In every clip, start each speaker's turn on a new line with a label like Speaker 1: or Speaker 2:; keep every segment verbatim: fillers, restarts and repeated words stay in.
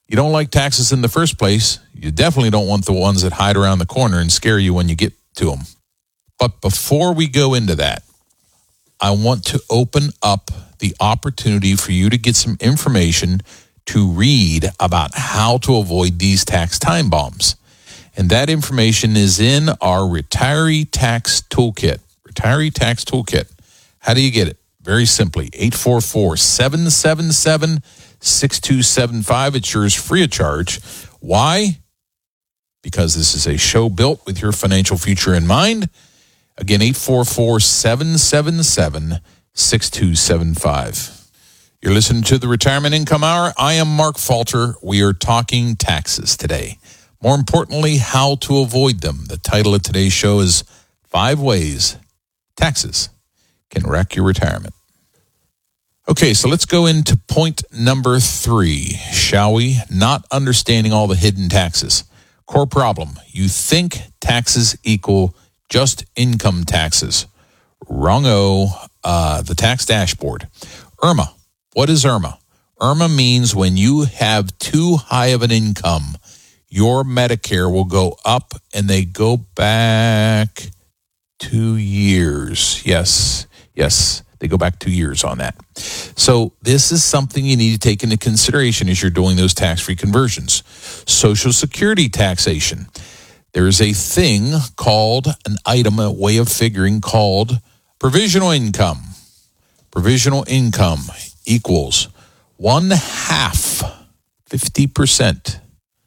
Speaker 1: You don't like taxes in the first place. You definitely don't want the ones that hide around the corner and scare you when you get to them. But before we go into that, I want to open up the opportunity for you to get some information to read about how to avoid these tax time bombs. And that information is in our Retiree Tax Toolkit. Retiree Tax Toolkit. How do you get it? Very simply, eight four four, seven seven seven, six two seven five. It's yours free of charge. Why? Because this is a show built with your financial future in mind. Again, eight four four, seven seven seven, six two seven five. You're listening to the Retirement Income Hour. I am Mark Falter. We are talking taxes today. More importantly, how to avoid them. The title of today's show is Five Ways Taxes Can Wreck Your Retirement. Okay, so let's go into point number three, shall we? Not understanding all the hidden taxes. Core problem. You think taxes equal just income taxes. Wrong-o. Uh, the tax dashboard. I R M A. What is I R M A? I R M A means when you have too high of an income, your Medicare will go up, and they go back two years. Yes, yes, they go back two years on that. So this is something you need to take into consideration as you're doing those tax-free conversions. Social Security taxation. There is a thing called an item, a way of figuring called provisional income. Provisional income equals one half, fifty percent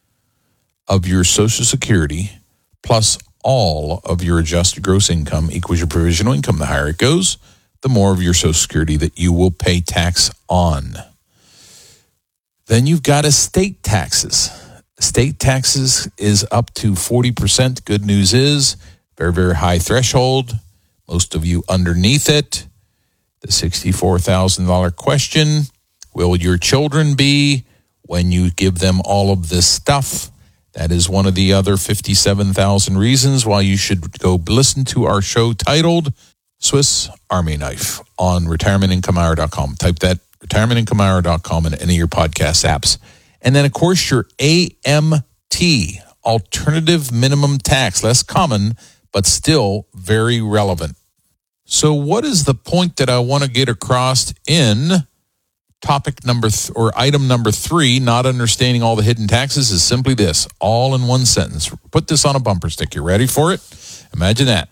Speaker 1: of your Social Security plus all of your adjusted gross income equals your provisional income. The higher it goes, the more of your Social Security that you will pay tax on. Then you've got estate taxes. Estate taxes is up to forty percent. Good news is, very, very high threshold. Most of you underneath it. The sixty-four thousand dollars question, will your children be when you give them all of this stuff? That is one of the other fifty-seven thousand reasons why you should go listen to our show titled Swiss Army Knife on retirement income hour dot com. Type that, retirement income hour dot com, in any of your podcast apps. And then, of course, your A M T, alternative minimum tax, less common, but still very relevant. So what is the point that I want to get across in topic number th- or item number three, not understanding all the hidden taxes, is simply this, all in one sentence. Put this on a bumper stick. You ready for it? Imagine that.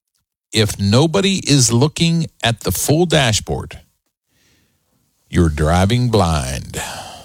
Speaker 1: If nobody is looking at the full dashboard, you're driving blind.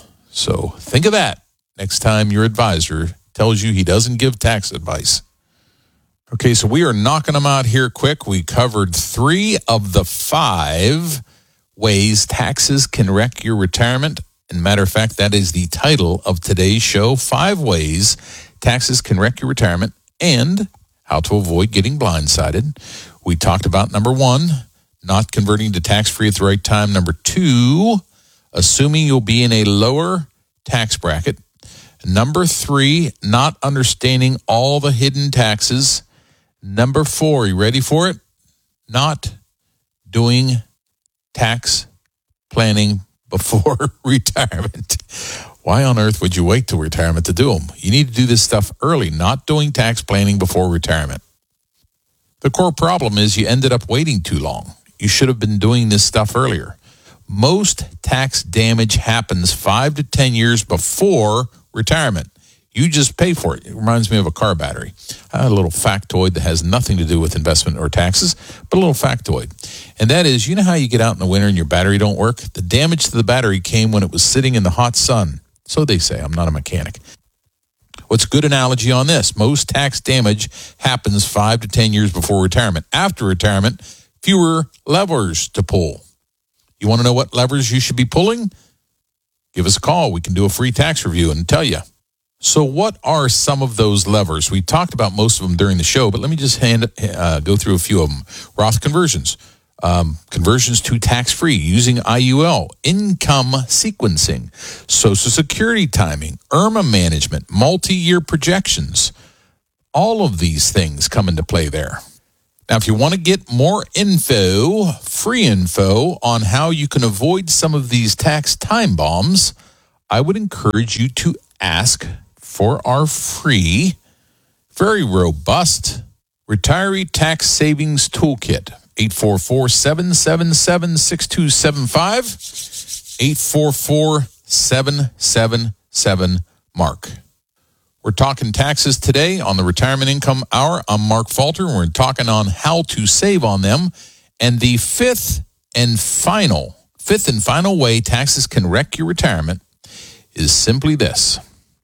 Speaker 1: So think of that next time your advisor tells you he doesn't give tax advice. Okay, so we are knocking them out here quick. We covered three of the five ways taxes can wreck your retirement. And matter of fact, that is the title of today's show, Five Ways Taxes Can Wreck Your Retirement and How to Avoid Getting Blindsided. We talked about number one, not converting to tax-free at the right time. Number two, assuming you'll be in a lower tax bracket. Number three, not understanding all the hidden taxes. Number four, you ready for it? Not doing tax planning before retirement. Why on earth would you wait till retirement to do them? You need to do this stuff early, not doing tax planning before retirement. The core problem is you ended up waiting too long. You should have been doing this stuff earlier. Most tax damage happens five to ten years before retirement. You just pay for it. It reminds me of a car battery. I had a little factoid that has nothing to do with investment or taxes, but a little factoid. And that is, you know how you get out in the winter and your battery don't work? The damage to the battery came when it was sitting in the hot sun. So they say. I'm not a mechanic. What's a good analogy on this? Most tax damage happens five to ten years before retirement. After retirement, fewer levers to pull. You want to know what levers you should be pulling? Give us a call. We can do a free tax review and tell you. So what are some of those levers? We talked about most of them during the show, but let me just hand, uh, go through a few of them. Roth conversions, um, conversions to tax-free using I U L, income sequencing, Social Security timing, I R M A management, multi-year projections. All of these things come into play there. Now, if you want to get more info, free info on how you can avoid some of these tax time bombs, I would encourage you to ask for our free, very robust retiree tax savings toolkit. eight four four, seven seven seven, six two seven five. eight four four, seven seven seven, Mark. We're talking taxes today on the Retirement Income Hour. I'm Mark Falter. We're talking on how to save on them. And the fifth and final, fifth and final way taxes can wreck your retirement is simply this: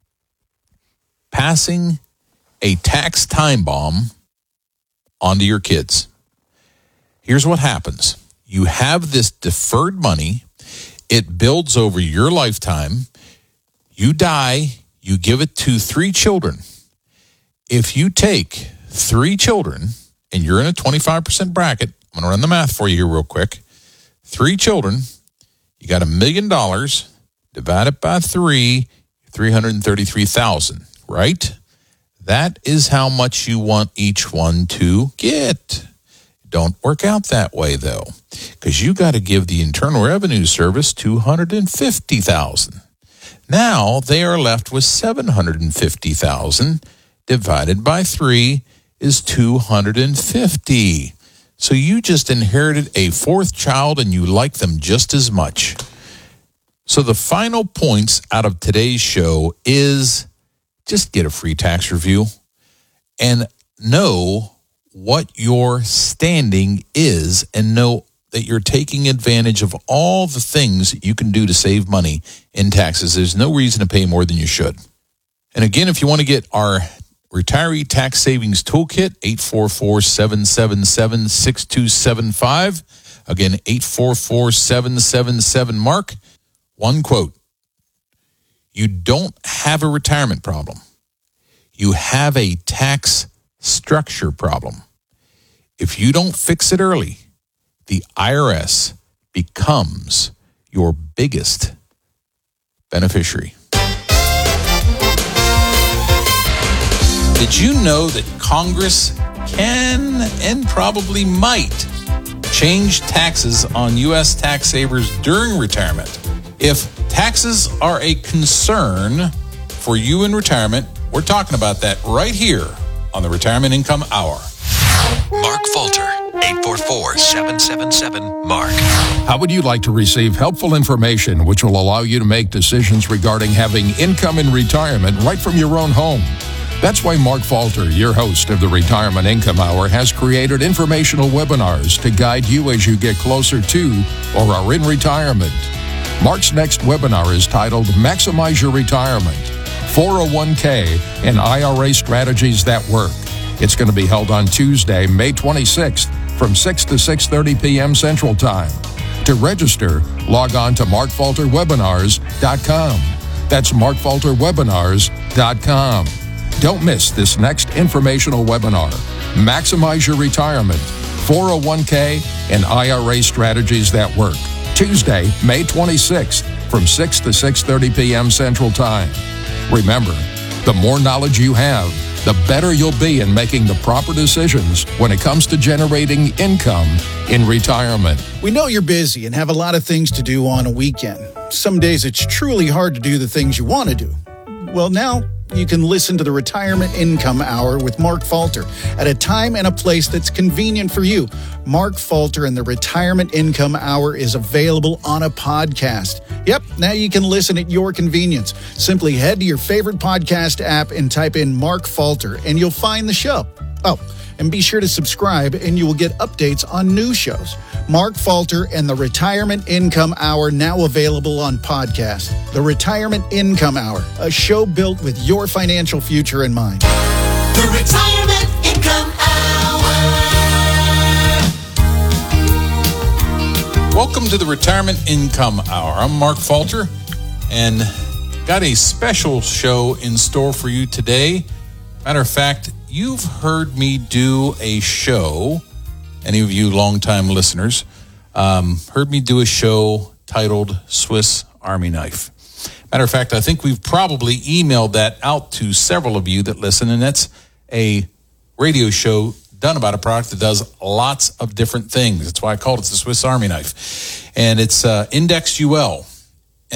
Speaker 1: passing a tax time bomb onto your kids. Here's what happens. You have this deferred money. It builds over your lifetime. You die, you give it to three children. If you take three children, and you're in a twenty-five percent bracket, I'm going to run the math for you here real quick. Three children, you got a million dollars, divide it by three, three hundred thirty-three thousand, right? That is how much you want each one to get. Don't work out that way, though, because you got to give the Internal Revenue Service two hundred fifty thousand dollars. Now they are left with seven hundred fifty thousand dollars. Divided by three is two hundred fifty. So you just inherited a fourth child and you like them just as much. So the final points out of today's show is just get a free tax review and know what your standing is and know that you're taking advantage of all the things that you can do to save money in taxes. There's no reason to pay more than you should. And again, if you want to get our Retiree Tax Savings Toolkit, eight four four, seven seven seven, six two seven five. Again, eight four four, seven seven seven, Mark. One quote: you don't have a retirement problem. You have a tax structure problem. If you don't fix it early, the I R S becomes your biggest beneficiary. Did you know that Congress can and probably might change taxes on U S tax savers during retirement? If taxes are a concern for you in retirement, we're talking about that right here on the Retirement Income Hour.
Speaker 2: Mark Falter, eight four four, seven seven seven, Mark.
Speaker 3: How would you like to receive helpful information which will allow you to make decisions regarding having income in retirement right from your own home? That's why Mark Falter, your host of the Retirement Income Hour, has created informational webinars to guide you as you get closer to or are in retirement. Mark's next webinar is titled Maximize Your Retirement, four oh one k and I R A Strategies That Work. It's going to be held on Tuesday, May twenty-sixth from six to six thirty p.m. Central Time. To register, log on to mark falter webinars dot com. That's mark falter webinars dot com. Don't miss this next informational webinar, Maximize Your Retirement, four oh one k and I R A Strategies That Work. Tuesday, May twenty-sixth from six to six thirty p.m. Central Time. Remember, the more knowledge you have, the better you'll be in making the proper decisions when it comes to generating income in retirement.
Speaker 4: We know you're busy and have a lot of things to do on a weekend. Some days it's truly hard to do the things you want to do. Well, now you can listen to the Retirement Income Hour with Mark Falter at a time and a place that's convenient for you. Mark Falter and the Retirement Income Hour is available on a podcast. Yep, now you can listen at your convenience. Simply head to your favorite podcast app and type in Mark Falter, and you'll find the show. Oh, and be sure to subscribe, and you will get updates on new shows. Mark Falter and the Retirement Income Hour, now available on podcast. The Retirement Income Hour, a show built with your financial future in mind.
Speaker 5: The Retirement Income Hour.
Speaker 1: Welcome to the Retirement Income Hour. I'm Mark Falter, and got a special show in store for you today. Matter of fact, you've heard me do a show, any of you longtime listeners, um, heard me do a show titled Swiss Army Knife. Matter of fact, I think we've probably emailed that out to several of you that listen, and that's a radio show done about a product that does lots of different things. That's why I called it the Swiss Army Knife. And it's uh, Index U L. And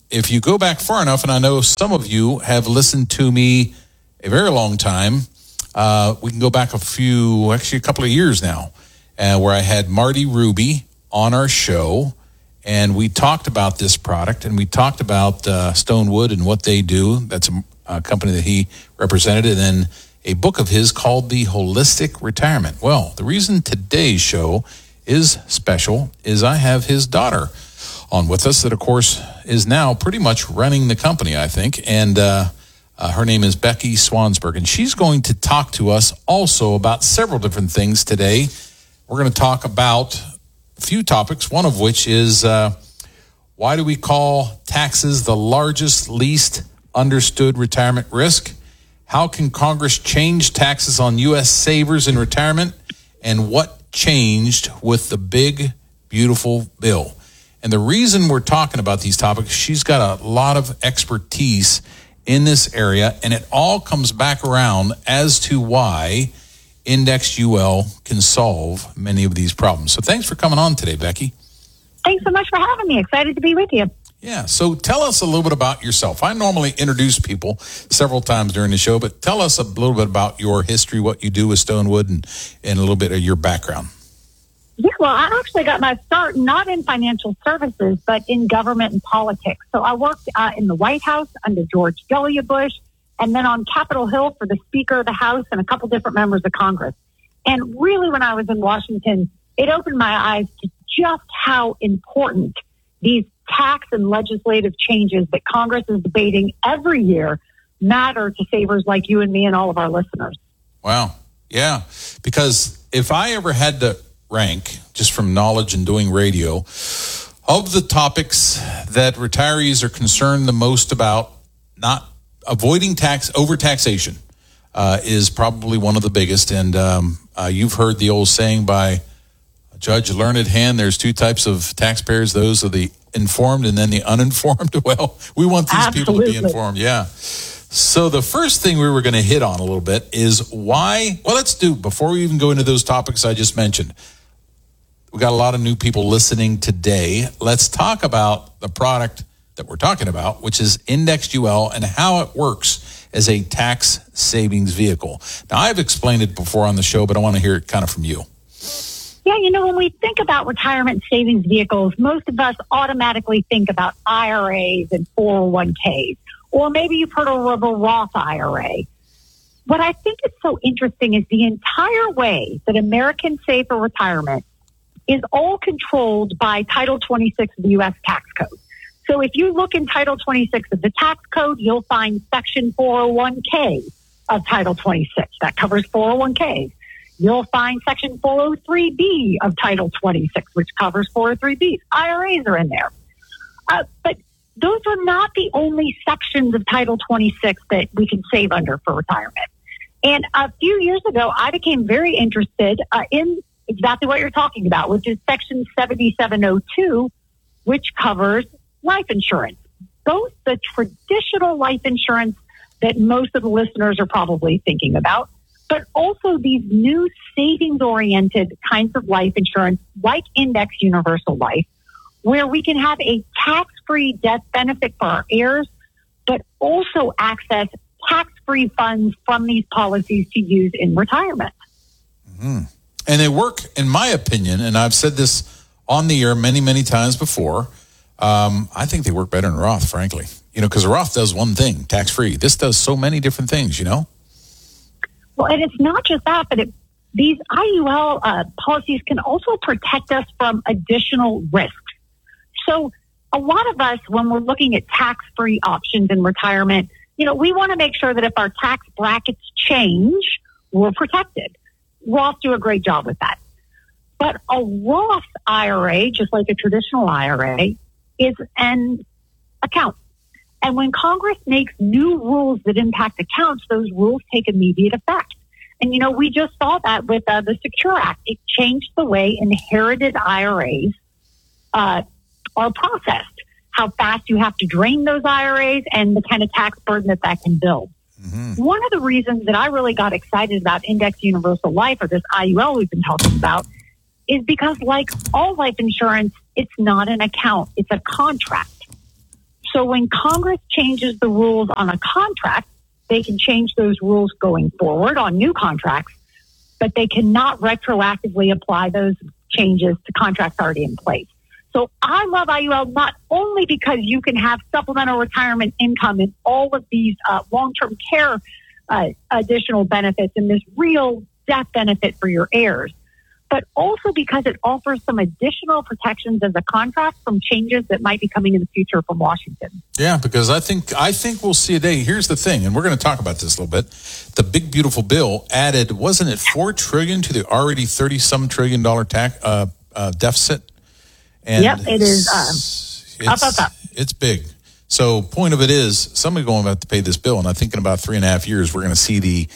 Speaker 1: if you go back far enough, and I know some of you have listened to me a very long time, uh, we can go back a few, actually a couple of years now, uh, where I had Marty Ruby on our show, and we talked about this product, and we talked about uh, Stonewood and what they do. That's a, a company that he represented, and then a book of his called The Holistic Retirement. Well, the reason today's show is special is I have his daughter on with us that, of course, is now pretty much running the company, I think, and uh, uh, her name is Becky Swansburg, and she's going to talk to us also about several different things today. We're going to talk about a few topics, one of which is uh, why do we call taxes the largest, least understood retirement risk? How can Congress change taxes on U S savers in retirement? And what changed with the big, beautiful bill? And the reason we're talking about these topics, she's got a lot of expertise in this area, and it all comes back around as to why Indexed U L can solve many of these problems. So thanks for coming on today, Becky.
Speaker 6: Thanks so much for having me. Excited to be with you.
Speaker 1: Yeah, so tell us a little bit about yourself. I normally introduce people several times during the show, but tell us a little bit about your history, what you do with Stonewood, and, and a little bit of your background.
Speaker 6: Yeah, well, I actually got my start not in financial services, but in government and politics. So I worked uh, in the White House under George W. Bush, and then on Capitol Hill for the Speaker of the House and a couple different members of Congress. And really, when I was in Washington, it opened my eyes to just how important these tax and legislative changes that Congress is debating every year matter to savers like you and me and all of our listeners.
Speaker 1: Wow. Yeah. Because if I ever had to rank, just from knowledge and doing radio, of the topics that retirees are concerned the most about, not avoiding tax, overtaxation uh, is probably one of the biggest. And um, uh, you've heard the old saying by Judge Learned Hand, there's two types of taxpayers, those are the informed and then the uninformed. Well, we want these
Speaker 6: Absolutely.
Speaker 1: people to be informed. Yeah. So the first thing we were going to hit on a little bit is why, well, let's do, before we even go into those topics I just mentioned, we got a lot of new people listening today. Let's talk about the product that we're talking about, which is Indexed U L and how it works as a tax savings vehicle. Now, I've explained it before on the show, but I want to hear it kind of from you.
Speaker 6: Yeah, you know, when we think about retirement savings vehicles, most of us automatically think about I R As and four oh one k's, or maybe you've heard of a Roth I R A. What I think is so interesting is the entire way that Americans save for retirement is all controlled by Title twenty-six of the U S tax code. So if you look in Title twenty-six of the tax code, you'll find Section four oh one k of Title twenty-six. That covers four oh one k's. You'll find Section four oh three b of Title twenty-six, which covers four oh three b's. I R As are in there. Uh, but those are not the only sections of Title twenty-six that we can save under for retirement. And a few years ago, I became very interested uh, in exactly what you're talking about, which is Section seventy-seven oh two, which covers life insurance, both the traditional life insurance that most of the listeners are probably thinking about, but also these new savings-oriented kinds of life insurance like Indexed Universal Life, where we can have a tax-free death benefit for our heirs, but also access tax-free funds from these policies to use in retirement.
Speaker 1: Mm-hmm. And they work, in my opinion, and I've said this on the air many, many times before, um, I think they work better than Roth, frankly. You know, because Roth does one thing, tax-free. This does so many different things, you know?
Speaker 6: Well, and it's not just that, but it, these I U L uh, policies can also protect us from additional risks. So a lot of us, when we're looking at tax-free options in retirement, you know, we want to make sure that if our tax brackets change, we're protected. Roth do a great job with that. But a Roth I R A, just like a traditional I R A, is an account. And when Congress makes new rules that impact accounts, those rules take immediate effect. And, you know, we just saw that with uh, the Secure Act. It changed the way inherited I R As uh, are processed, how fast you have to drain those I R As, and the kind of tax burden that that can build. Mm-hmm. One of the reasons that I really got excited about Indexed Universal Life, or this I U L we've been talking about, is because like all life insurance, it's not an account, it's a contract. So when Congress changes the rules on a contract, they can change those rules going forward on new contracts, but they cannot retroactively apply those changes to contracts already in place. So I love I U L not only because you can have supplemental retirement income and all of these uh, long-term care uh, additional benefits and this real death benefit for your heirs, but also because it offers some additional protections as a contract from changes that might be coming in the future from Washington.
Speaker 1: Yeah, because I think I think we'll see a day. Here's the thing, and we're going to talk about this a little bit. The big beautiful bill added, wasn't it four trillion to the already thirty some trillion dollar tax uh, uh, deficit? And
Speaker 6: yep, it is um, up, up, up.
Speaker 1: It's big. So point of it is, somebody's going to have to pay this bill, and I think in about three and a half years we're going to see the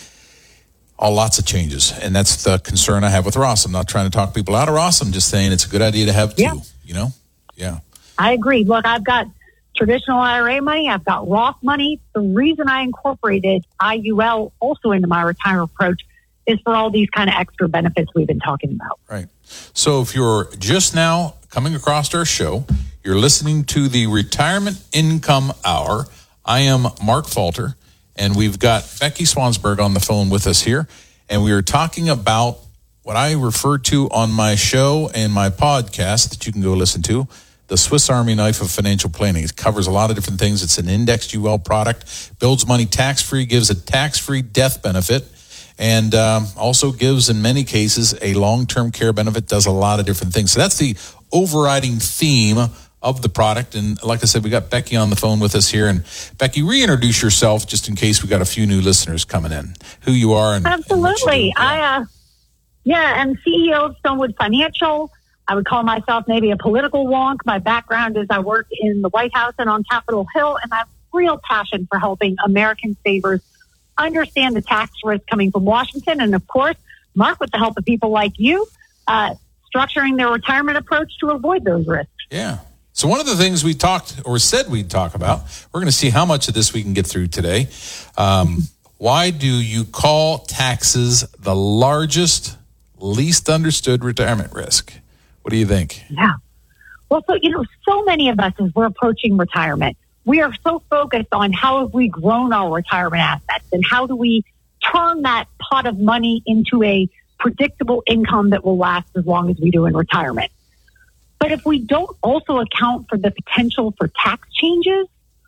Speaker 1: all lots of changes, and that's the concern I have with Ross. I'm not trying to talk people out of Ross. I'm just saying it's a good idea to have two.
Speaker 6: Yeah.
Speaker 1: You know, yeah.
Speaker 6: I agree. Look, I've got traditional I R A money. I've got Roth money. The reason I incorporated I U L also into my retirement approach is for all these kind of extra benefits we've been talking about.
Speaker 1: Right. So if you're just now coming across our show, you're listening to the Retirement Income Hour. I am Mark Falter, and we've got Becky Swansburg on the phone with us here, and we are talking about what I refer to on my show and my podcast that you can go listen to, the Swiss Army Knife of Financial Planning. It covers a lot of different things. It's an indexed U L product, builds money tax-free, gives a tax-free death benefit, and um, also gives, in many cases, a long-term care benefit, does a lot of different things. So that's the overriding theme of the product. And like I said, we got Becky on the phone with us here. And Becky, reintroduce yourself just in case we got a few new listeners coming in, who you are. And,
Speaker 6: Absolutely.
Speaker 1: And yeah.
Speaker 6: I, uh, yeah, I'm C E O of Stonewood Financial. I would call myself maybe a political wonk. My background is I worked in the White House and on Capitol Hill, and I have real passion for helping American savers understand the tax risk coming from Washington. And of course, Mark, with the help of people like you, uh, structuring their retirement approach to avoid those risks.
Speaker 1: Yeah. So one of the things we talked or said we'd talk about, we're going to see how much of this we can get through today. Um, why do you call taxes the largest, least understood retirement risk? What do you think?
Speaker 6: Yeah. Well, so, you know, so many of us, as we're approaching retirement, we are so focused on how have we grown our retirement assets and how do we turn that pot of money into a predictable income that will last as long as we do in retirement. But if we don't also account for the potential for tax changes,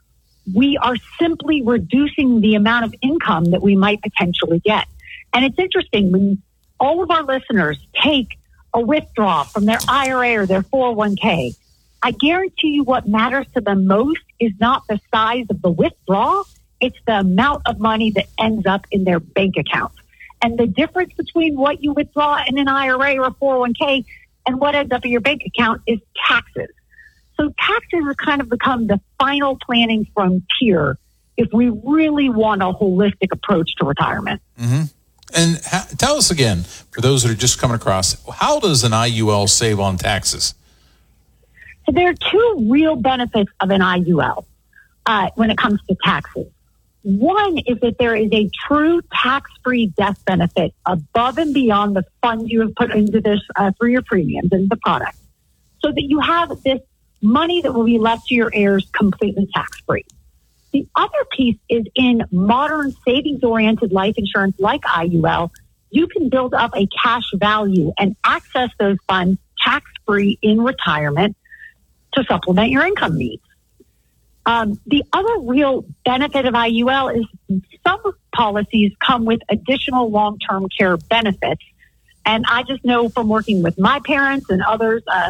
Speaker 6: we are simply reducing the amount of income that we might potentially get. And it's interesting, when all of our listeners take a withdrawal from their I R A or their four oh one k, I guarantee you what matters to them most is not the size of the withdrawal, it's the amount of money that ends up in their bank account. And the difference between what you withdraw in an I R A or a four oh one k and what ends up in your bank account is taxes. So taxes have kind of become the final planning frontier if we really want a holistic approach to retirement.
Speaker 1: Mm-hmm. And ha- tell us again, for those that are just coming across, how does an I U L save on taxes?
Speaker 6: So there are two real benefits of an I U L uh, when it comes to taxes. One is that there is a true tax-free death benefit above and beyond the funds you have put into this uh, through your premiums and the product, so that you have this money that will be left to your heirs completely tax-free. The other piece is in modern savings-oriented life insurance like I U L, you can build up a cash value and access those funds tax-free in retirement to supplement your income needs. Um, the other real benefit of I U L is some policies come with additional long-term care benefits. And I just know from working with my parents and others uh,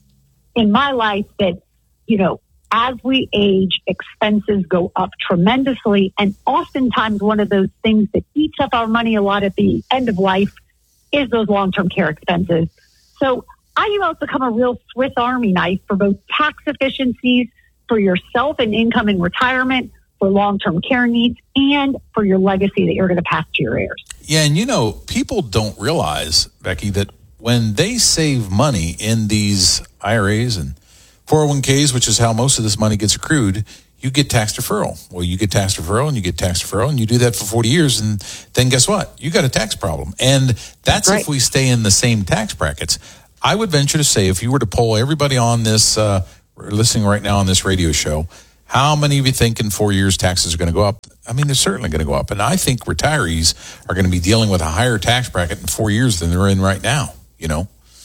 Speaker 6: in my life that, you know, as we age, expenses go up tremendously. And oftentimes one of those things that eats up our money a lot at the end of life is those long-term care expenses. So I U L has become a real Swiss Army knife for both tax efficiencies, for yourself and income in retirement, for long-term care needs, and for your legacy that you're going to pass to your heirs.
Speaker 1: Yeah, and you know, people don't realize, Becky, that when they save money in these I R As and four oh one k's, which is how most of this money gets accrued, you get tax deferral. Well, you get tax deferral and you get tax deferral and you do that for forty years, and then guess what? You got a tax problem. And that's, that's right. If we stay in the same tax brackets. I would venture to say if you were to poll everybody on this uh listening right now on this radio show, How many of you think in four years taxes are going to go up? I mean, they're certainly going to go up. And I think retirees are going to be dealing with a higher tax bracket in four years than they're in right now, you know?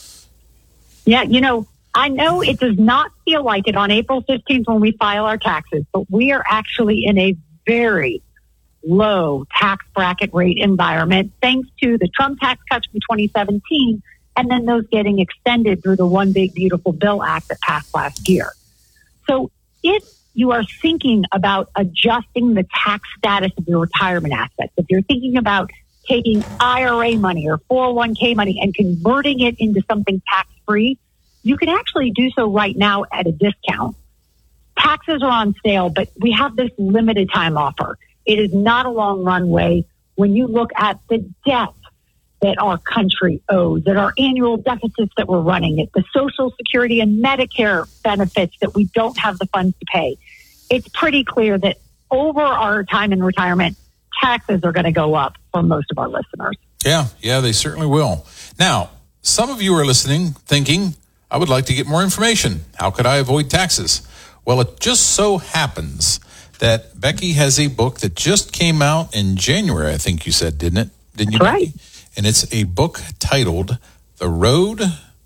Speaker 6: Yeah, you know, I know it does not feel like it on April fifteenth when we file our taxes, but we are actually in a very low tax bracket rate environment thanks to the Trump tax cuts from twenty seventeen and then those getting extended through the One Big Beautiful Bill Act that passed last year. So if you are thinking about adjusting the tax status of your retirement assets, if you're thinking about taking I R A money or four oh one k money and converting it into something tax-free, you can actually do so right now at a discount. Taxes are on sale, but we have this limited time offer. It is not a long runway. When you look at the debt that our country owes, at our annual deficits that we're running, at the Social Security and Medicare benefits that we don't have the funds to pay, it's pretty clear that over our time in retirement, taxes are going to go up for most of our listeners.
Speaker 1: Yeah, yeah, they certainly will. Now, some of you are listening thinking, I would like to get more information. How could I avoid taxes? Well, it just so happens that Becky has a book that just came out in January, I think you said, didn't it? Didn't you,
Speaker 6: Right.
Speaker 1: Becky? And it's a book titled The Road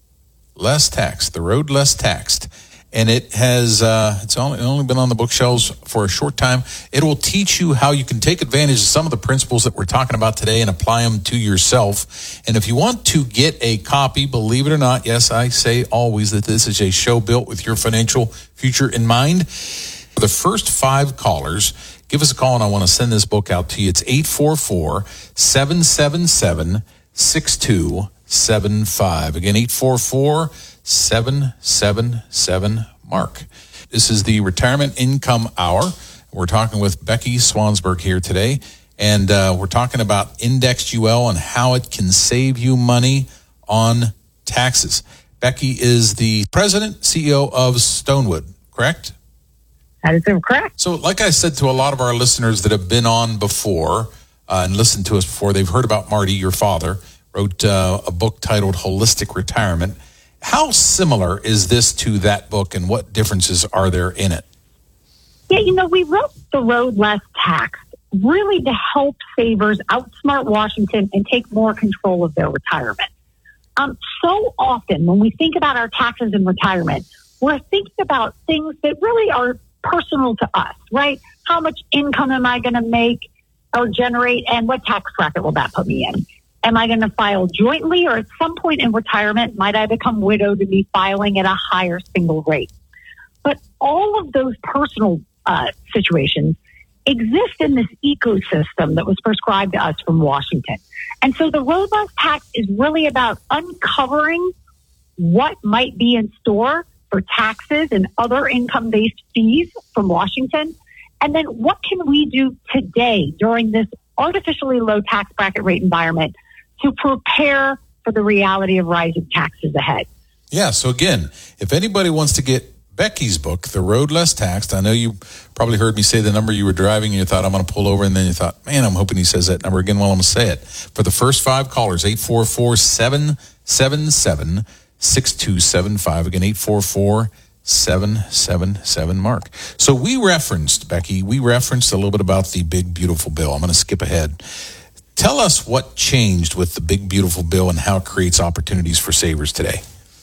Speaker 1: Less Taxed, The Road Less Taxed. And it has, uh, it's only, only been on the bookshelves for a short time. It will teach you how you can take advantage of some of the principles that we're talking about today and apply them to yourself. And if you want to get a copy, believe it or not, yes, I say always that this is a show built with your financial future in mind. For the first five callers, give us a call and I want to send this book out to you. It's eight four four, seven seven seven, six two seven five. Again, eight four four, seven seven seven, Mark. This is the Retirement Income Hour. We're talking with Becky Swansburg here today, and uh, we're talking about Indexed U L and how it can save you money on taxes. Becky is the president, C E O of Stonewood, correct?
Speaker 6: That is correct.
Speaker 1: So like I said to a lot of our listeners that have been on before uh, and listened to us before, they've heard about Marty, your father, wrote uh, a book titled Holistic Retirement. How similar is this to that book and what differences are there in it?
Speaker 6: Yeah, you know, we wrote The Road Less Taxed really to help savers outsmart Washington and take more control of their retirement. Um, so often when we think about our taxes in retirement, we're thinking about things that really are personal to us, right? How much income am I going to make or generate, and what tax bracket will that put me in? Am I going to file jointly, or at some point in retirement, might I become widowed and be filing at a higher single rate? But all of those personal uh, situations exist in this ecosystem that was prescribed to us from Washington. And so the Road Less Taxed is really about uncovering what might be in store for taxes and other income-based fees from Washington. And then what can we do today during this artificially low tax bracket rate environment to prepare for the reality of rising taxes ahead?
Speaker 1: Yeah, so again, if anybody wants to get Becky's book, The Road Less Taxed, I know you probably heard me say the number you were driving and you thought, I'm going to pull over, and then you thought, man, I'm hoping he says that number again. Well, I'm going to say it. For the first five callers, eight four four, seven seven seven, six two seven five. Again, eight four four, seven seven seven, Mark. So we referenced, Becky, we referenced a little bit about the Big Beautiful Bill. I'm going to skip ahead. Tell us what changed with the Big Beautiful Bill and how it creates opportunities for savers today.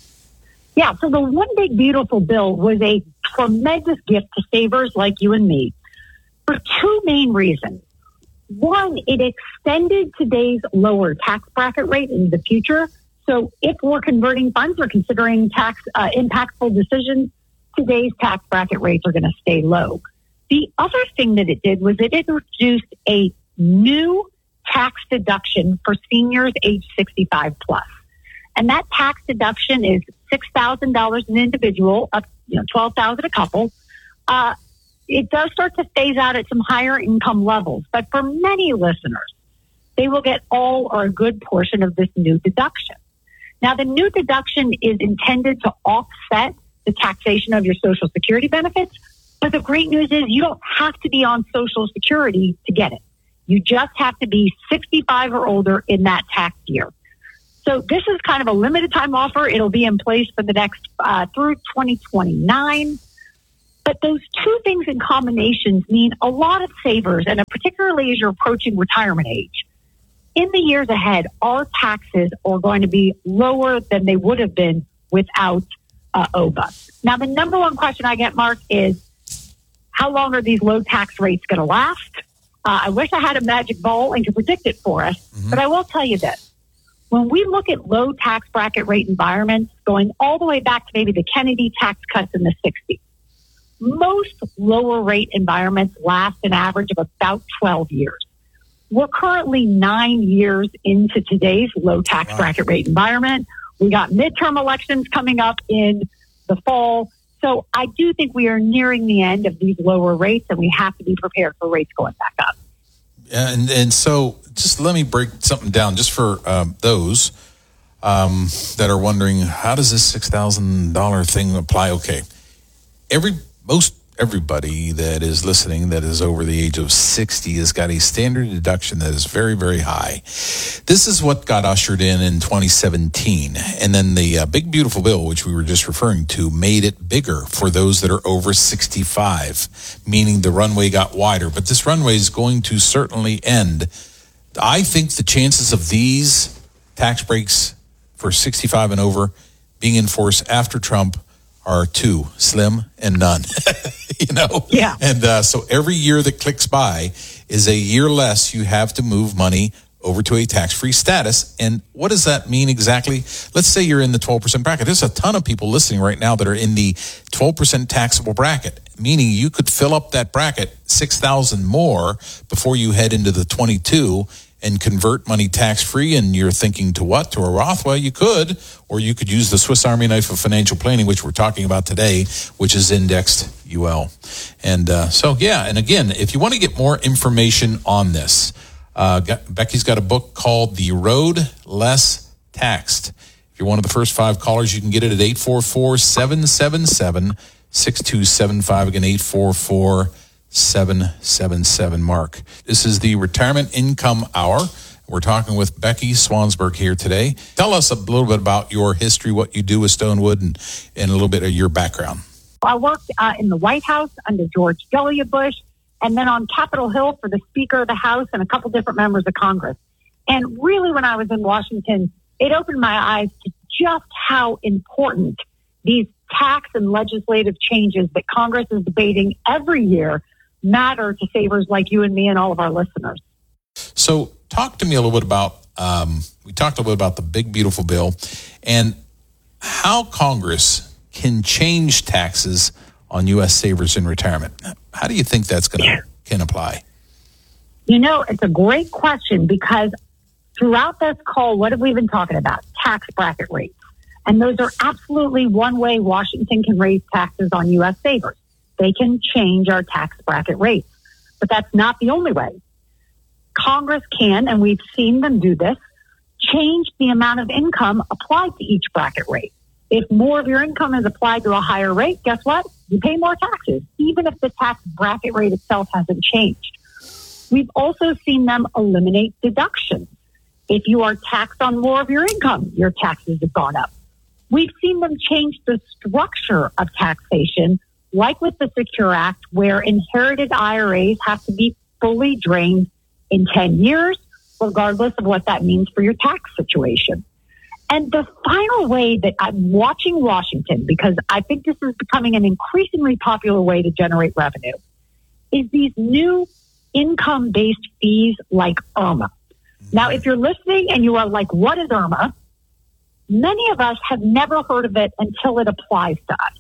Speaker 6: Yeah, so the One Big Beautiful Bill was a tremendous gift to savers like you and me for two main reasons. One, it extended today's lower tax bracket rate into the future. So if we're converting funds or considering tax uh, impactful decisions, today's tax bracket rates are going to stay low. The other thing that it did was it introduced a new tax deduction for seniors age sixty-five plus. And that tax deduction is six thousand dollars an individual, up you know, twelve thousand dollars a couple. Uh, it does start to phase out at some higher income levels. But for many listeners, they will get all or a good portion of this new deduction. Now, the new deduction is intended to offset the taxation of your Social Security benefits. But the great news is you don't have to be on Social Security to get it. You just have to be sixty-five or older in that tax year. So this is kind of a limited time offer. It'll be in place for the next uh, through twenty twenty-nine. But those two things in combinations mean a lot of savers, and particularly as you're approaching retirement age. In the years ahead, our taxes are going to be lower than they would have been without uh, O B A. Now, the number one question I get, Mark, is how long are these low tax rates going to last? Uh, I wish I had a magic ball and could predict it for us, mm-hmm. but I will tell you this. When we look at low tax bracket rate environments, going all the way back to maybe the Kennedy tax cuts in the sixties, most lower rate environments last an average of about twelve years. We're currently nine years into today's low tax wow. bracket rate environment. We got midterm elections coming up in the fall. So I do think we are nearing the end of these lower rates, and we have to be prepared for rates going back up.
Speaker 1: And and so just let me break something down just for um, those um, that are wondering, how does this six thousand dollars thing apply? Okay. Every most everybody that is listening that is over the age of sixty has got a standard deduction that is very, very high. This is what got ushered in in twenty seventeen. And then the uh, big, beautiful bill, which we were just referring to, made it bigger for those that are over sixty-five, meaning the runway got wider. But this runway is going to certainly end. I think the chances of these tax breaks for sixty-five and over being enforced after Trump are two, slim and none, you know?
Speaker 6: Yeah.
Speaker 1: And uh, so every year that clicks by is a year less you have to move money over to a tax-free status. And what does that mean exactly? Let's say you're in the twelve percent bracket. There's a ton of people listening right now that are in the twelve percent taxable bracket, meaning you could fill up that bracket six thousand more before you head into the twenty-two and convert money tax-free, and you're thinking to what? To a Roth? Well, you could, or you could use the Swiss Army knife of financial planning, which we're talking about today, which is indexed U L. And uh, so, yeah, and again, if you want to get more information on this, uh, got, Becky's got a book called The Road Less Taxed. If you're one of the first five callers, you can get it at eight four four, seven seven seven, six two seven five. Again, eight four four, seven seven seven, Mark. This is the Retirement Income Hour. We're talking with Becky Swansburg here today. Tell us a little bit about your history, what you do with Stonewood, and, and a little bit of your background.
Speaker 6: I worked uh, in the White House under George W. Bush, and then on Capitol Hill for the Speaker of the House and a couple different members of Congress. And really, when I was in Washington, it opened my eyes to just how important these tax and legislative changes that Congress is debating every year matter to savers like you and me and all of our listeners.
Speaker 1: So talk to me a little bit about, um, we talked a little bit about the big, beautiful bill and how Congress can change taxes on U S savers in retirement. How do you think that's going to can apply?
Speaker 6: You know, it's a great question, because throughout this call, what have we been talking about? Tax bracket rates. And those are absolutely one way Washington can raise taxes on U S savers. They can change our tax bracket rates. But that's not the only way. Congress can, and we've seen them do this, change the amount of income applied to each bracket rate. If more of your income is applied to a higher rate, guess what? You pay more taxes, even if the tax bracket rate itself hasn't changed. We've also seen them eliminate deductions. If you are taxed on more of your income, your taxes have gone up. We've seen them change the structure of taxation, like with the Secure Act, where inherited I R As have to be fully drained in ten years, regardless of what that means for your tax situation. And the final way that I'm watching Washington, because I think this is becoming an increasingly popular way to generate revenue, is these new income-based fees like IRMA. Now, if you're listening and you are like, what is IRMA? Many of us have never heard of it until it applies to us.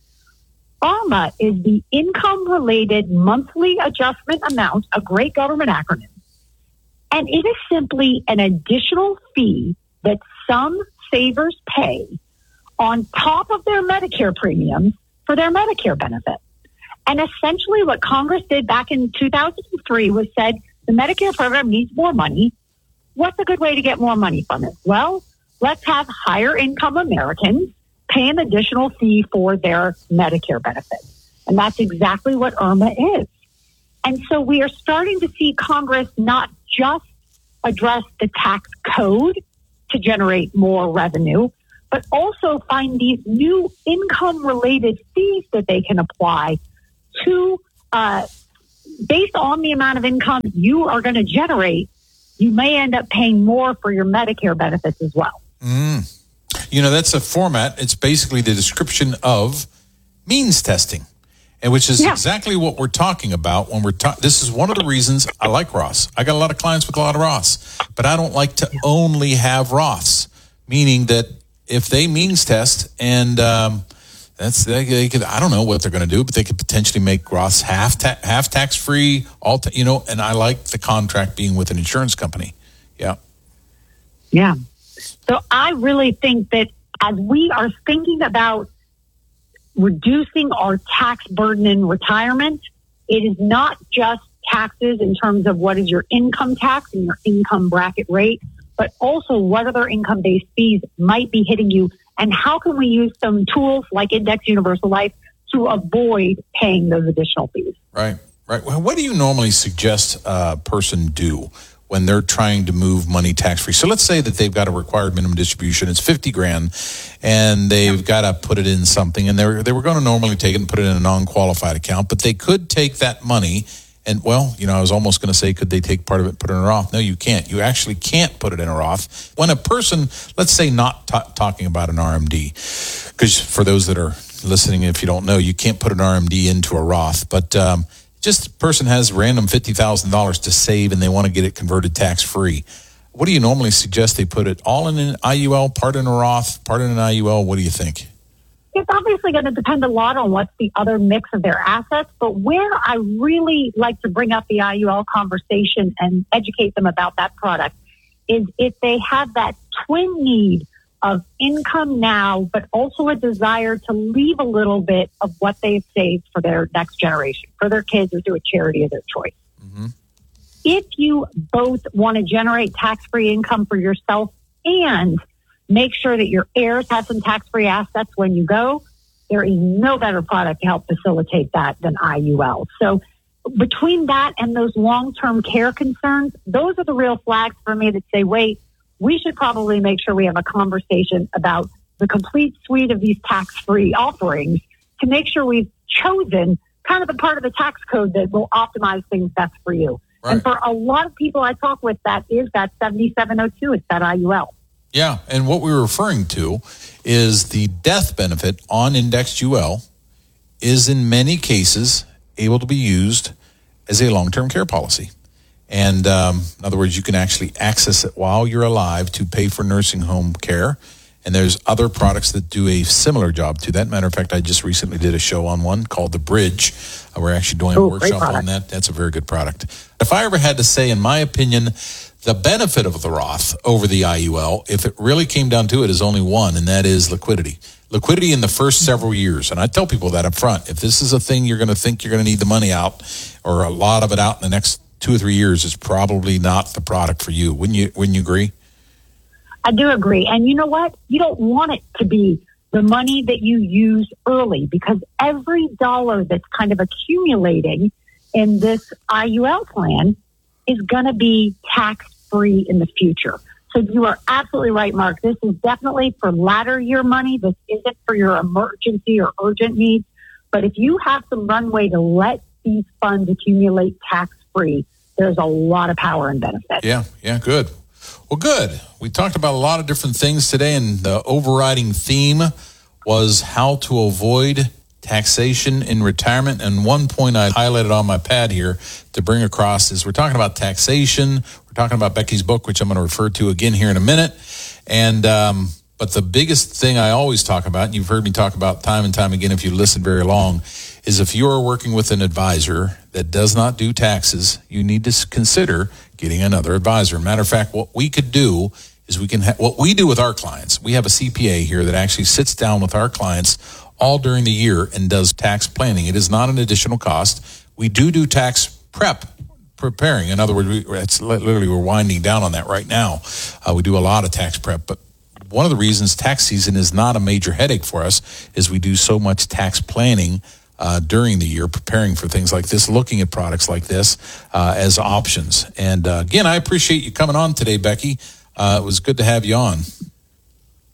Speaker 6: IRMA is the income-related monthly adjustment amount, a great government acronym. And it is simply an additional fee that some savers pay on top of their Medicare premiums for their Medicare benefit. And essentially what Congress did back in two thousand three was said, the Medicare program needs more money. What's a good way to get more money from it? Well, let's have higher income Americans pay an additional fee for their Medicare benefit. And that's exactly what IRMA is. And so we are starting to see Congress not just address the tax code to generate more revenue, but also find these new income-related fees that they can apply two, uh, based on the amount of income you are going to generate, you may end up paying more for your Medicare benefits as well.
Speaker 1: Mm. You know, that's a format. It's basically the description of means testing, and which is yeah. exactly what we're talking about when we're talking. This is one of the reasons I like Roths. I got a lot of clients with a lot of Roths, but I don't like to only have Roths, meaning that if they means test and um, that's they, they could, I don't know what they're going to do, but they could potentially make Roths half ta- half tax free, all ta- you know. And I like the contract being with an insurance company. Yeah,
Speaker 6: yeah. So I really think that as we are thinking about reducing our tax burden in retirement, it is not just taxes in terms of what is your income tax and your income bracket rate, but also what other income-based fees might be hitting you, and how can we use some tools like Index Universal Life to avoid paying those additional fees.
Speaker 1: Right, right. Well, what do you normally suggest a person do when they're trying to move money tax-free? So let's say that they've got a required minimum distribution. It's fifty grand, and they've got to put it in something, and they were, they were going to normally take it and put it in a non-qualified account, but they could take that money and, well, you know, I was almost going to say, could they take part of it and put it in a Roth? No, you can't. You actually can't put it in a Roth. When a person, let's say not t- talking about an R M D, because for those that are listening, if you don't know, you can't put an R M D into a Roth, but um, just a person has random fifty thousand dollars to save and they want to get it converted tax-free. What do you normally suggest they put it all in an I U L, part in a Roth, part in an I U L? What do you think?
Speaker 6: It's obviously going to depend a lot on what's the other mix of their assets, but where I really like to bring up the I U L conversation and educate them about that product is if they have that twin need of income now, but also a desire to leave a little bit of what they've saved for their next generation, for their kids, or do a charity of their choice. Mm-hmm. If you both want to generate tax-free income for yourself and make sure that your heirs have some tax-free assets when you go, there is no better product to help facilitate that than I U L. So between that and those long-term care concerns, those are the real flags for me that say, wait, we should probably make sure we have a conversation about the complete suite of these tax-free offerings to make sure we've chosen kind of the part of the tax code that will optimize things best for you. Right. And for a lot of people I talk with, that is that seventy-seven oh two, it's that I U L.
Speaker 1: Yeah, and what we were referring to is the death benefit on Indexed U L is in many cases able to be used as a long-term care policy. And um, in other words, you can actually access it while you're alive to pay for nursing home care. And there's other products that do a similar job to that. Matter of fact, I just recently did a show on one called The Bridge. Uh, we're actually doing
Speaker 6: Ooh,
Speaker 1: a workshop on that. That's a very good product. If I ever had to say, in my opinion, the benefit of the Roth over the I U L, if it really came down to it, is only one, and that is liquidity. Liquidity in the first several years. And I tell people that up front. If this is a thing you're going to think you're going to need the money out, or a lot of it out in the next two or three years, is probably not the product for you. Wouldn't you, wouldn't you agree?
Speaker 6: I do agree. And you know what? You don't want it to be the money that you use early, because every dollar that's kind of accumulating in this I U L plan is going to be tax-free in the future. So you are absolutely right, Mark. This is definitely for latter year money. This isn't for your emergency or urgent needs. But if you have some runway to let these funds accumulate tax-free, there's a lot of power and benefit.
Speaker 1: Yeah, yeah, good. Well, good. We talked about a lot of different things today, and the overriding theme was how to avoid taxation in retirement. And one point I highlighted on my pad here to bring across is we're talking about taxation. We're talking about Becky's book, which I'm going to refer to again here in a minute. And um, but the biggest thing I always talk about, and you've heard me talk about time and time again if you listen very long, is if you are working with an advisor that does not do taxes, you need to consider getting another advisor. Matter of fact, what we could do is we can ha- what we do with our clients. We have a C P A here that actually sits down with our clients all during the year and does tax planning. It is not an additional cost. We do do tax prep, preparing. In other words, we, it's literally we're winding down on that right now. Uh, we do a lot of tax prep, but one of the reasons tax season is not a major headache for us is we do so much tax planning uh, during the year, preparing for things like this, looking at products like this uh, as options. And uh, again, I appreciate you coming on today, Becky. Uh, it was good to have you on.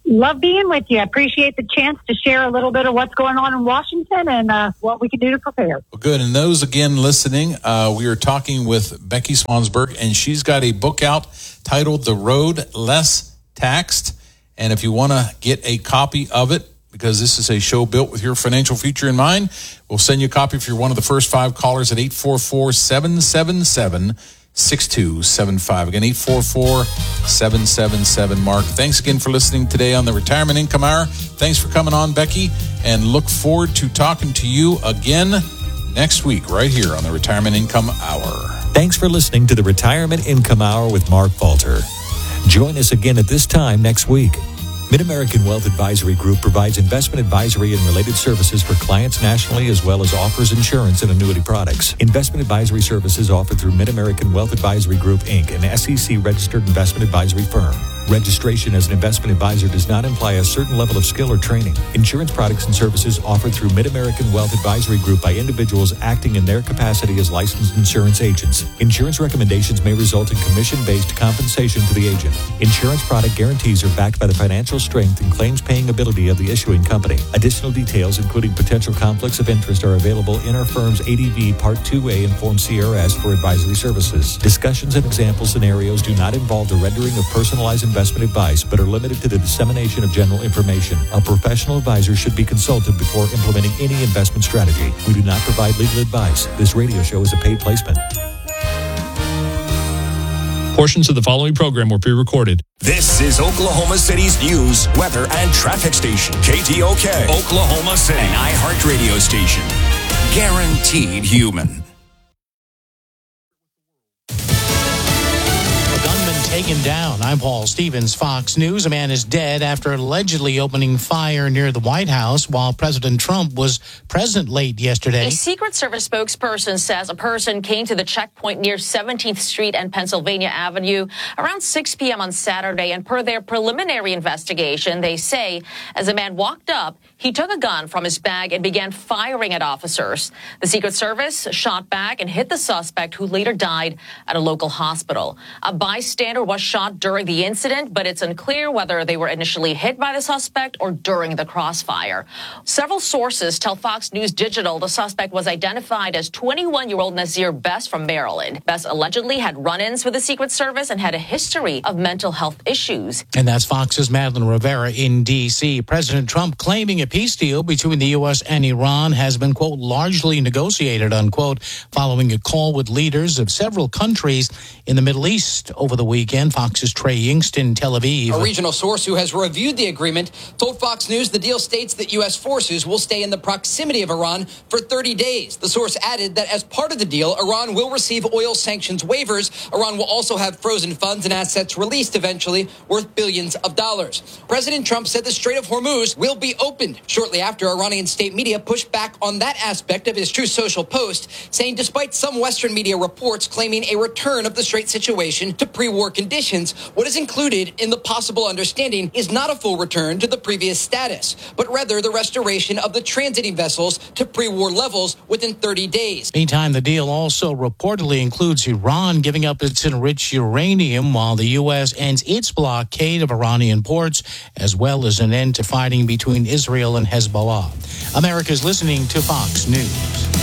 Speaker 6: Love being with you. I appreciate the chance to share a little bit of what's going on in Washington and uh, what we can do to prepare.
Speaker 1: Well, good. And those, again, listening, uh, we are talking with Becky Swansburg, and she's got a book out titled The Road Less Taxed. And if you want to get a copy of it, because this is a show built with your financial future in mind, we'll send you a copy if you're one of the first five callers at eight four four, seven seven seven, six two seven five. Again, eight four four, seven seven seven, Mark. Thanks again for listening today on the Retirement Income Hour. Thanks for coming on, Becky, and look forward to talking to you again next week right here on the Retirement Income Hour.
Speaker 7: Thanks for listening to the Retirement Income Hour with Mark Falter. Join us again at this time next week. Mid-American Wealth Advisory Group provides investment advisory and related services for clients nationally, as well as offers insurance and annuity products. Investment advisory services offered through Mid-American Wealth Advisory Group, Incorporated, an S E C-registered investment advisory firm. Registration as an investment advisor does not imply a certain level of skill or training. Insurance products and services offered through Mid-American Wealth Advisory Group by individuals acting in their capacity as licensed insurance agents. Insurance recommendations may result in commission-based compensation to the agent. Insurance product guarantees are backed by the financial strength and claims-paying ability of the issuing company. Additional details, including potential conflicts of interest, are available in our firm's A D V Part two A and Form C R S for advisory services. Discussions and example scenarios do not involve the rendering of personalized investment advice, but are limited to the dissemination of general information. A professional advisor should be consulted before implementing any investment strategy. We do not provide legal advice. This radio show is a paid placement.
Speaker 8: Portions of the following program were pre-recorded.
Speaker 9: This is Oklahoma City's news, weather, and traffic station. K T O K, Oklahoma City, an iHeart radio station. Guaranteed human.
Speaker 10: Taken down. I'm Paul Stevens, Fox News. A man is dead after allegedly opening fire near the White House while President Trump was present late yesterday.
Speaker 11: A Secret Service spokesperson says a person came to the checkpoint near seventeenth Street and Pennsylvania Avenue around six p.m. on Saturday, and per their preliminary investigation, they say as a man walked up, he took a gun from his bag and began firing at officers. The Secret Service shot back and hit the suspect, who later died at a local hospital. A bystander was shot during the incident, but it's unclear whether they were initially hit by the suspect or during the crossfire. Several sources tell Fox News Digital the suspect was identified as twenty-one-year-old Nazir Best from Maryland. Best allegedly had run-ins with the Secret Service and had a history of mental health issues.
Speaker 10: And that's Fox's Madeline Rivera in D C President Trump claiming a peace deal between the U S and Iran has been, quote, largely negotiated, unquote, following a call with leaders of several countries in the Middle East over the weekend. Fox's Trey Yingst in Tel Aviv.
Speaker 12: A regional source who has reviewed the agreement told Fox News the deal states that U S forces will stay in the proximity of Iran for thirty days. The source added that as part of the deal, Iran will receive oil sanctions waivers. Iran will also have frozen funds and assets released eventually worth billions of dollars. President Trump said the Strait of Hormuz will be opened shortly after Iranian state media pushed back on that aspect of his Truth Social post, saying despite some Western media reports claiming a return of the Strait situation to pre-war conditions, what is included in the possible understanding is not a full return to the previous status, but rather the restoration of the transiting vessels to pre-war levels within thirty days.
Speaker 10: Meantime, the deal also reportedly includes Iran giving up its enriched uranium while the U S ends its blockade of Iranian ports, as well as an end to fighting between Israel and Hezbollah. America's listening to Fox News.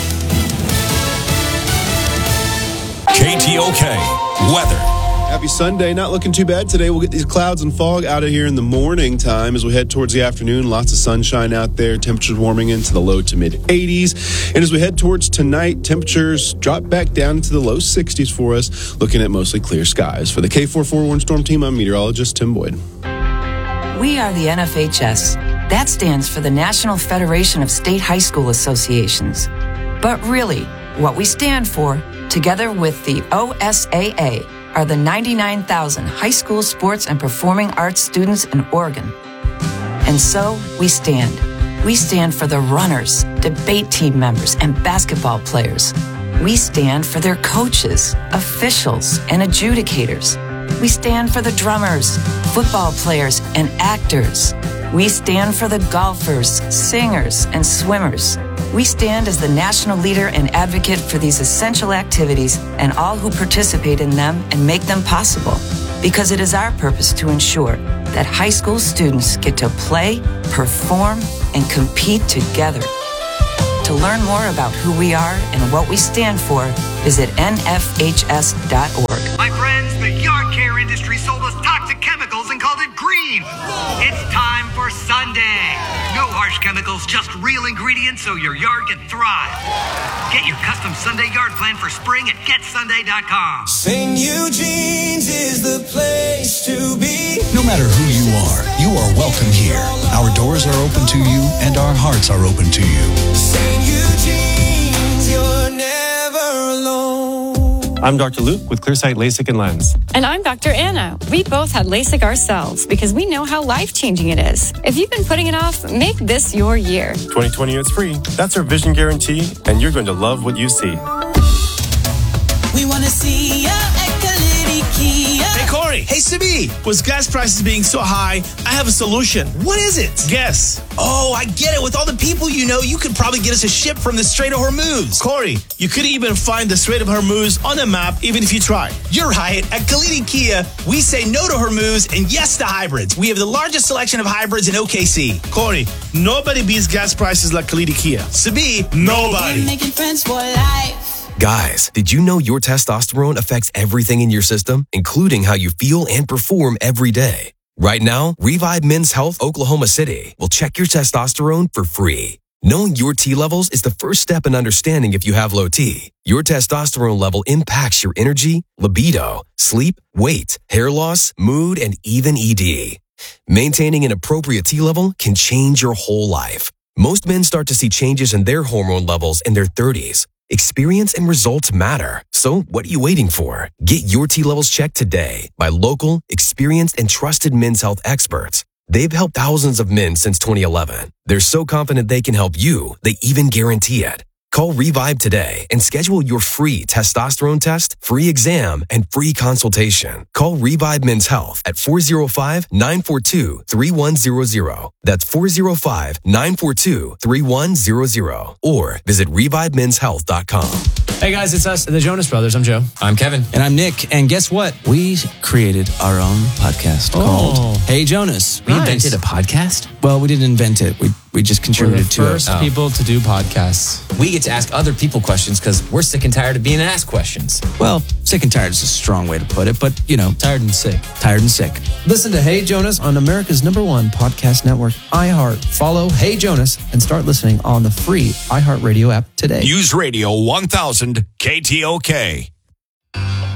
Speaker 9: K T O K, weather.
Speaker 13: Happy Sunday. Not looking too bad today. We'll get these clouds and fog out of here in the morning time as we head towards the afternoon. Lots of sunshine out there. Temperatures warming into the low to mid eighties. And as we head towards tonight, temperatures drop back down into the low sixties for us, looking at mostly clear skies. For the K forty-four Warn Storm Team, I'm meteorologist Tim Boyd.
Speaker 14: We are the N F H S. That stands for the National Federation of State High School Associations. But really, what we stand for, together with the O S A A, are the ninety-nine thousand high school sports and performing arts students in Oregon. And so we stand. We stand for the runners, debate team members, and basketball players. We stand for their coaches, officials, and adjudicators. We stand for the drummers, football players, and actors. We stand for the golfers, singers, and swimmers. We stand as the national leader and advocate for these essential activities and all who participate in them and make them possible. because it is our purpose to ensure that high school students get to play, perform, and compete together. To learn more about who we are and what we stand for, visit N F H S dot org.
Speaker 15: My friends, the yard care industry sold us toxic chemicals and called it green. It's time for Sunday. No harsh chemicals, just real ingredients so your yard can thrive. Get your custom Sunday yard plan for spring at get sunday dot com.
Speaker 16: Saint Eugene's is the place to be.
Speaker 17: No matter who you are, you are welcome here. Our doors are open to you and our hearts are open to you.
Speaker 16: Saint Eugene's, you're never alone.
Speaker 18: I'm Doctor Luke with Clearsight LASIK and Lens.
Speaker 19: And I'm Doctor Anna. We both had LASIK ourselves because we know how life-changing it is. If you've been putting it off, make this your year.
Speaker 18: twenty twenty, it's free. That's our vision guarantee, and you're going to love what you see.
Speaker 16: We want to see ya at Kalidi Kia.
Speaker 20: Hey, Corey. Hey, Sabi. With gas prices being so high, I have a solution. What is it? Guess. Oh, I get it. With all the people you know, you could probably get us a ship from the Strait of Hormuz. Corey, you could even find the Strait of Hormuz on the map, even if you try. You're right. At Kalidi Kia, we say no to Hormuz and yes to hybrids. We have the largest selection of hybrids in O K C. Corey, nobody beats gas prices like Kalidi Kia. Sabi, nobody.
Speaker 16: We're making friends for life.
Speaker 21: Guys, did you know your testosterone affects everything in your system, including how you feel and perform every day? Right now, Revive Men's Health Oklahoma City will check your testosterone for free. Knowing your T levels is the first step in understanding if you have low T. Your testosterone level impacts your energy, libido, sleep, weight, hair loss, mood, and even E D. Maintaining an appropriate T level can change your whole life. Most men start to see changes in their hormone levels in their thirties. Experience and results matter. So what are you waiting for? Get your T levels checked today by local, experienced, and trusted men's health experts. They've helped thousands of men since twenty eleven. They're so confident they can help you, they even guarantee it. Call Revive today and schedule your free testosterone test, free exam, and free consultation. Call Revive Men's Health at four oh five, nine four two, three one zero zero. That's four oh five, nine four two, three one zero zero. Or visit revive men's health dot com.
Speaker 22: Hey guys, it's us, the Jonas Brothers. I'm Joe.
Speaker 23: I'm Kevin.
Speaker 22: And I'm Nick. And guess what? We created our own podcast
Speaker 23: Oh.
Speaker 22: called Hey Jonas.
Speaker 23: We invented a podcast?
Speaker 22: Well, we didn't invent it. We we just contributed
Speaker 23: We're the
Speaker 22: to
Speaker 23: first
Speaker 22: it.
Speaker 23: Oh.
Speaker 22: people to do podcasts.
Speaker 23: We get to ask other people questions because we're sick and tired of being asked questions.
Speaker 22: Well, sick and tired is a strong way to put it, but you know,
Speaker 23: Tired and sick.
Speaker 22: tired and sick.
Speaker 24: Listen to Hey Jonas on America's number one podcast network, iHeart. Follow Hey Jonas and start listening on the free iHeartRadio app today.
Speaker 9: News Radio one thousand K T O K.